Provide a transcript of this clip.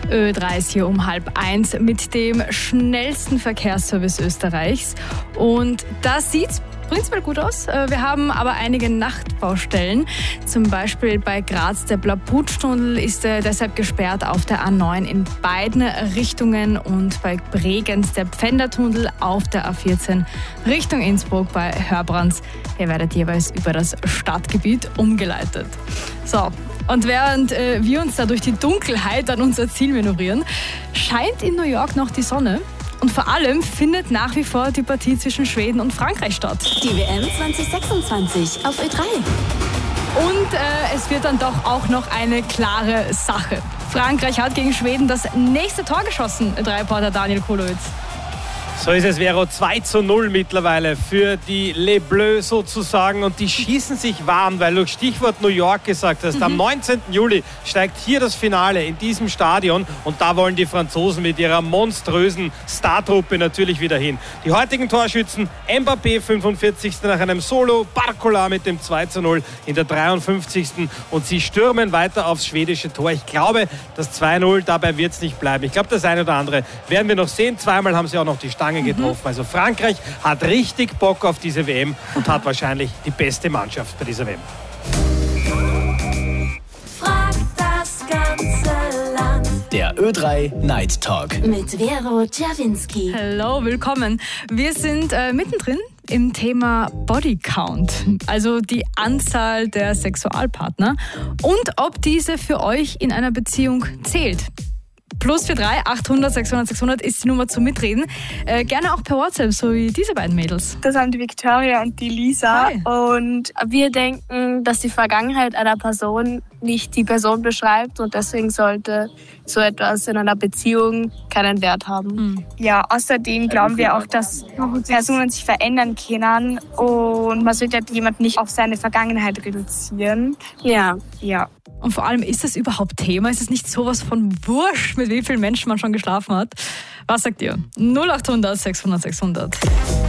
Ö3 ist hier um 12:30 mit dem schnellsten Verkehrsservice Österreichs. Und das sieht prinzipiell gut aus. Wir haben aber einige Nachtbaustellen. Zum Beispiel bei Graz, der Blaputstunnel ist deshalb gesperrt auf der A9 in beiden Richtungen und bei Bregenz der Pfändertunnel auf der A14 Richtung Innsbruck bei Hörbrands. Ihr werdet jeweils über das Stadtgebiet umgeleitet. So, und während wir uns da durch die Dunkelheit an unser Ziel manövrieren, scheint in New York noch die Sonne. Und vor allem findet nach wie vor die Partie zwischen Schweden und Frankreich statt. Die WM 2026 auf Ö3. Und es wird dann doch auch noch eine klare Sache. Frankreich hat gegen Schweden das nächste Tor geschossen, Ö3-Reporter Daniel Kolowitz. So ist es, Vero. 2:0 mittlerweile für die Les Bleus sozusagen. Und die schießen sich warm, weil du Stichwort New York gesagt hast. Am 19. Juli steigt hier das Finale in diesem Stadion. Und da wollen die Franzosen mit ihrer monströsen Startruppe natürlich wieder hin. Die heutigen Torschützen: Mbappé 45. nach einem Solo, Barcola mit dem 2:0 in der 53. Und sie stürmen weiter aufs schwedische Tor. Ich glaube, das 2:0, dabei wird es nicht bleiben. Ich glaube, das eine oder andere werden wir noch sehen. Zweimal haben sie auch noch die Stange getroffen. Also Frankreich hat richtig Bock auf diese WM und hat wahrscheinlich die beste Mannschaft bei dieser WM. Frag das ganze Land. Der Ö3 Night Talk. Mit Vero Czerwinski. Hallo, willkommen. Wir sind mittendrin im Thema Body Count, also die Anzahl der Sexualpartner und ob diese für euch in einer Beziehung zählt. +43 800 600 600 ist die Nummer zum Mitreden. Gerne auch per WhatsApp, so wie diese beiden Mädels. Das sind die Victoria und die Lisa. Hi. Und wir denken, dass die Vergangenheit einer Person nicht die Person beschreibt und deswegen sollte so etwas in einer Beziehung keinen Wert haben. Ja, außerdem glauben wir auch, dass Personen sich verändern können und man sollte jemanden nicht auf seine Vergangenheit reduzieren. Ja. Und vor allem, ist das überhaupt Thema? Ist es nicht sowas von wurscht, mit wie vielen Menschen man schon geschlafen hat? Was sagt ihr? 0800 600 600.